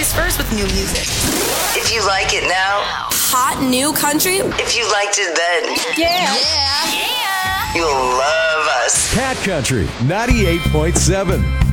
August 1st with new music. If you like it now, Hot new country. if you liked it then, Yeah. you'll love us. Cat Country 98.7.